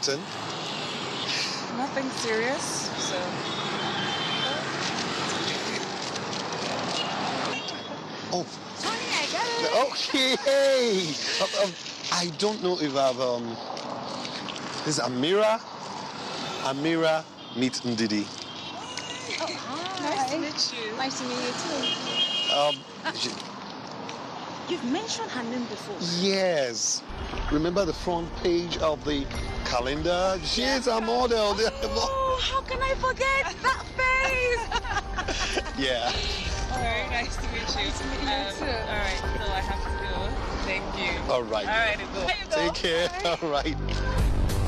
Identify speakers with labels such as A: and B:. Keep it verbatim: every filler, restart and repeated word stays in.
A: written?
B: Nothing serious, so.
A: Oh.
B: Tony, I got it.
A: Okay. Hey. Um, um, I don't know if I've um. This is Amira. Amira meet Ndidi.
B: Oh, hi.
C: Nice to meet you.
B: Nice to meet you too.
A: Um. She,
B: You've mentioned her name before.
A: yes. Remember the front page of the calendar? She's a model.
B: Oh, how can I forget that face?
A: Yeah.
C: Very nice to meet you.
B: Nice to meet you
C: Um,
B: too.
C: All right, so I have to go. Thank you.
A: All right.
C: All right, go.
A: Take care. All right.